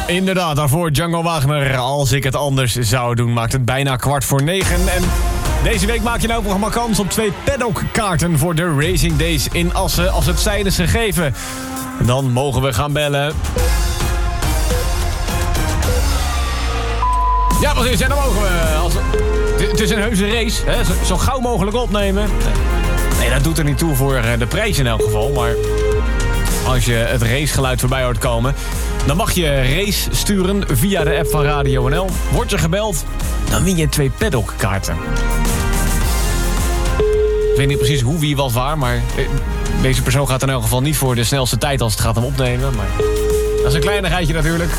Inderdaad, daarvoor Django Wagner. Als ik het anders zou doen, maakt het bijna 8:45. En deze week maak je nou ook nog maar kans op 2 paddockkaarten voor de Racing Days in Assen. Als het zijn is gegeven, dan mogen we gaan bellen. Ja, precies. En dan mogen we. Het is een heuse race. Hè? Zo gauw mogelijk opnemen. Nee, dat doet er niet toe voor de prijs in elk geval. Maar als je het racegeluid voorbij hoort komen, dan mag je race sturen via de app van Radio NL. Word je gebeld, dan win je 2 paddockkaarten. Ik weet niet precies hoe, wie, wat, waar, maar deze persoon gaat in elk geval niet voor de snelste tijd als het gaat om opnemen. Maar dat is een kleinigheidje natuurlijk.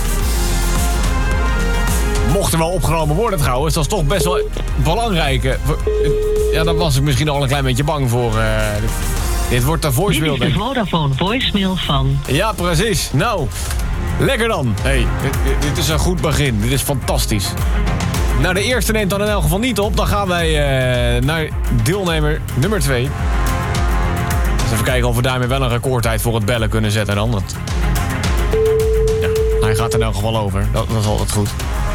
Mocht er wel opgenomen worden trouwens, dat is toch best wel belangrijk. Ja, daar was ik misschien al een klein beetje bang voor. Dit wordt de voicemail. Dit is de Vodafone voicemail van. Ja, precies. Nou, lekker dan. Hey, dit is een goed begin. Dit is fantastisch. Nou, de eerste neemt dan in elk geval niet op. Dan gaan wij naar deelnemer nummer 2. Dus even kijken of we daarmee wel een recordtijd voor het bellen kunnen zetten dan. Want ja, hij gaat er in elk geval over. Dat is altijd goed.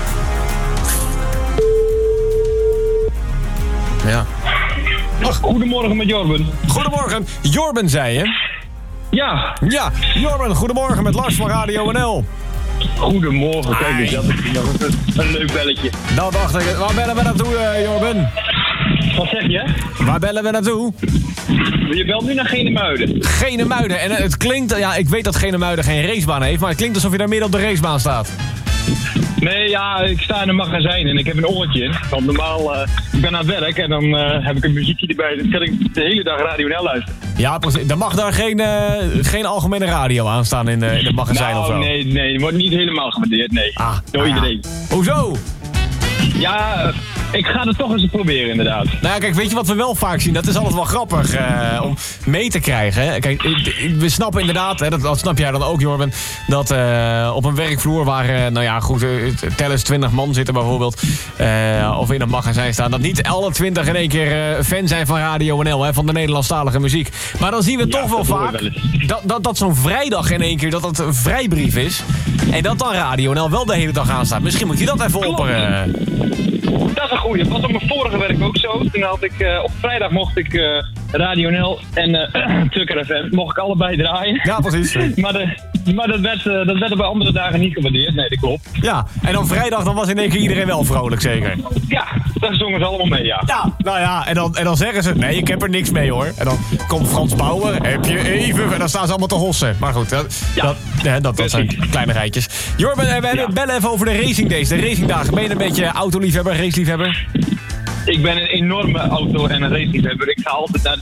Ja. Ach, goedemorgen met Jorben. Goedemorgen. Jorben, zei je? Ja. Ja, Jorben, goedemorgen met Lars van Radio NL. Goedemorgen, kijk eens, dat is nog een leuk belletje. Nou, dacht ik. Waar bellen we naartoe, Jorben? Wat zeg je? Waar bellen we naartoe? Je belt nu naar Genemuiden. Genemuiden. En het klinkt, ja, ik weet dat Genemuiden geen racebaan heeft, maar het klinkt alsof je daar midden op de racebaan staat. Nee, ja, ik sta in een magazijn en ik heb een oortje in. Want normaal, ik ben aan het werk en dan heb ik een muziekje erbij. Dan kan ik de hele dag Radio NL luisteren. Ja, precies. Dan mag daar geen algemene radio aan staan in het magazijn of zo. Nee, het wordt niet helemaal gewaardeerd, nee. Door iedereen. Hoezo? Ja, ik ga het toch eens proberen, inderdaad. Nou ja, kijk, weet je wat we wel vaak zien? Dat is altijd wel grappig om mee te krijgen. Hè? Kijk, we snappen inderdaad, hè, dat snap jij dan ook, Jorben, dat op een werkvloer waar, nou ja, goed, tel eens 20 man zitten bijvoorbeeld, of in een magazijn staan, dat niet alle 20 in één keer fan zijn van Radio NL, hè, van de Nederlandstalige muziek. Maar dan zien we toch wel vaak dat zo'n vrijdag in één keer, dat het een vrijbrief is. En dat dan Radio NL wel de hele dag aanstaat. Misschien moet je dat even opperen. Dat is een goeie. Dat was op mijn vorige werk ook zo. Toen had ik, op vrijdag mocht ik Radio NL en Tukker FM, mocht ik allebei draaien. Ja, precies. maar dat werd bij andere dagen niet gewaardeerd. Nee, dat klopt. Ja, en dan vrijdag dan was in één keer iedereen wel vrolijk, zeker? Ja, daar zongen ze allemaal mee, ja. Ja, nou ja, en dan zeggen ze, nee, ik heb er niks mee hoor. En dan komt Frans Bauer, heb je even, en dan staan ze allemaal te hossen. Maar goed, dat zijn kleinigheidjes. Jorben, we bellen even over de Racing Days, de racingdagen. Ben je een beetje autoliefhebber, raceliefhebber? Ik ben een enorme auto- en een raceliefhebber. Ik ga altijd naar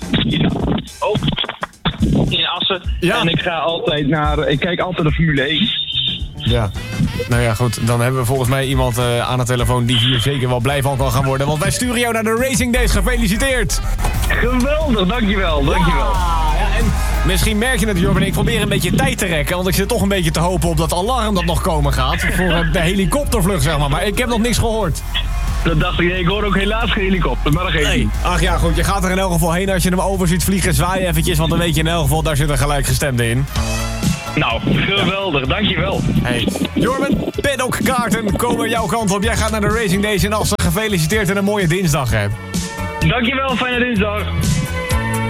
in Assen. Ja. En ik kijk altijd de Formule 1. Ja, nou ja, goed. Dan hebben we volgens mij iemand aan de telefoon die hier zeker wel blij van kan gaan worden. Want wij sturen jou naar de Racing Days. Gefeliciteerd! Geweldig, dankjewel. Ja, en misschien merk je het, Jorben. Ik probeer een beetje tijd te rekken. Want ik zit toch een beetje te hopen op dat alarm dat nog komen gaat. Voor de helikoptervlucht, zeg maar. Maar ik heb nog niks gehoord. Dat dacht ik, ik hoor ook helaas geen helikopter, maar dat geeft niet. Ach ja, goed, je gaat er in elk geval heen als je hem over ziet vliegen. Zwaai eventjes, want dan weet je in elk geval, daar zit een gelijkgestemde in. Nou, geweldig, dankjewel. Hey, Jorben, paddockkaarten komen jouw kant op. Jij gaat naar de Racing Days in Assen. Gefeliciteerd en een mooie dinsdag, hè. Dankjewel, fijne dinsdag.